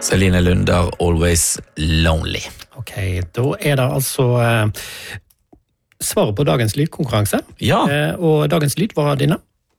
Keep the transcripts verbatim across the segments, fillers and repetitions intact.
Celine Lunder, Always Lonely. Ok, da er det altså eh, svaret på dagens lydkonkurranse. Ja. Eh, og dagens lyd var dine.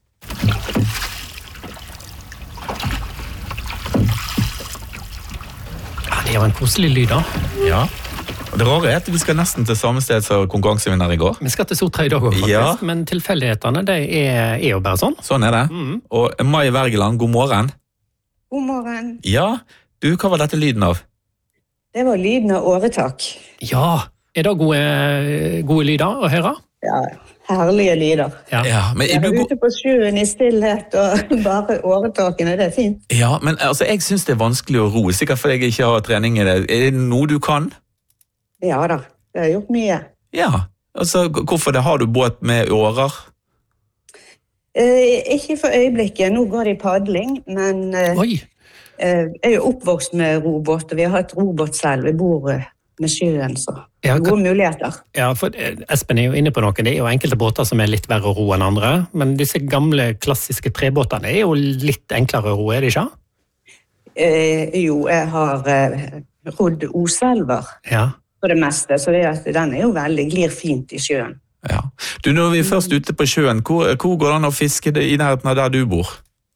Ja, det er jo en koselig lyd da. Ja. Og det rare er at vi skal nesten til samme sted som konkurransevinner i går. Vi skal til Sotra i dag også, faktisk. Ja. Men tilfeldighetene, det er, er jo bare sånn. Sånn er det. Mm. Og Mai Wergeland, god morgen. God morgen. Ja, du, hva var dette lyden av? Det var lyden av åretak. Ja, er det gode, gode lyder å høre? Ja, herlige lyder. Ja. Ja, men, Jeg du, er ute på sjøen i stillhet og bare åretakene, det er fint. ja, men altså, jeg synes det er vanskelig å ro, sikkert fordi jeg ikke har trening i det. Er det noe du kan? Ja da, det har gjort mye. Ja, altså, hvorfor det? Har du båt med årer? Eh, ikke for øyeblikket, nå går det i padling, men eh, Oi, eh, jeg er jo oppvokst med robåt, og vi har et robåt selv, vi bor eh, med sjøen, så Ja, gode muligheter. ja, for eh, Espen er jo inne på noe. Det er jo enkelte båter som er litt verre å ro enn andre, men disse gamle, klassiske trebåtene er jo litt enklere å ro, er det ikke? Eh, jo, jeg har eh, rodd Oselver Ja. på det meste, så det at den er jo veldig, glir fint i sjøen. Ja. Du, når vi er først ute på sjøen, hvor, hvor går det an å fiske det i nærheten av der du bor?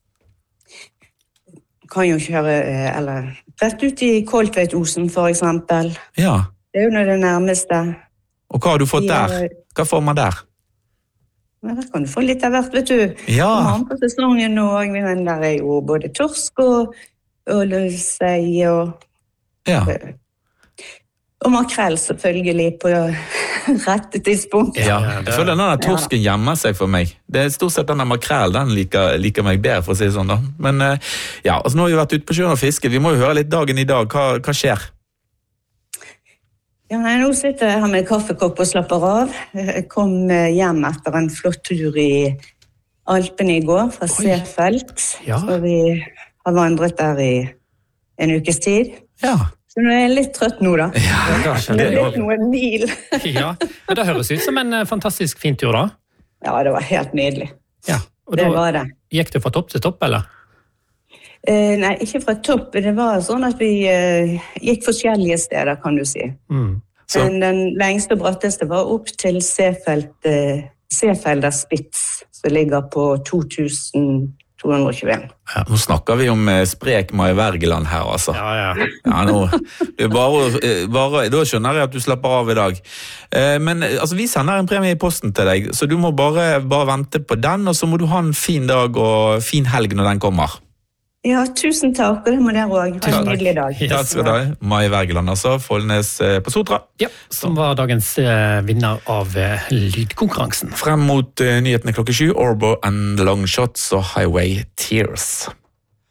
Kan jo kjøre, eh, eller rett ut i Koltveitosen for eksempel. Ja, Det er jo det nærmeste. og hva har du fått Ja. der? Hva får man der? Men der kan du få litt av hvert, vet du. Ja, På sesongen nå, men der er jo både torsk og, og løsei og, ja. og makrell selvfølgelig på rette tidspunkt. Ja, Ja, jeg det- føler denne torsken gjemmer seg for meg. Det er stort sett denne makrell, den liker, liker meg bedre, for å si det sånn da. Men eh, ja, altså nå har vi vært ute på sjøen og fisket, vi må jo høre litt dagen i dag. Hva, hva skjer? Ja, nei, nå sitter jeg her med kaffekopp og slapper av. Jeg kom eh, hjem etter en flott tur i Alpene i går fra Seefeld. Ja. Så vi har vandret der i en ukes tid. Ja, Så nå er jeg litt trøtt nå da. Ja, da Det skjønner er jeg litt noen mil. Ja, men det høres ut som en eh, fantastisk fin tur da. Ja, det var helt nydelig. Ja, og Det da var det. gikk du fra topp til topp, eller? Eh, nei, ikke fra topp. Det var sånn at vi eh, gikk forskjellige steder, kan du si. Mm. Så- Men den lengste og bratteste var opp til Seefeld, eh, Seefelder Spitz, som ligger på to tusen to hundre og tjueen. ja, nå snakker vi om eh, sprek Mai Wergeland her, altså. Ja, ja. Ja, nå, det er bare, eh, bare, da skjønner jeg at du slapper av i dag. Eh, men eh, altså, vi sender en premie i posten til deg, så du må bare, bare vente på den, og så må du ha en fin dag og fin helg når den kommer. Ja, tusen takk, og det må dere også. Ha Tusen en takk. nydelig dag. Yes. Takk skal du ha. Mai Wergeland, altså. Follnes eh, på Sotra. Ja, som var dagens eh, vinner av eh, lydkonkurransen. Frem mot eh, nyhetene klokken sju, Orbo and Longshots og Highway Tears.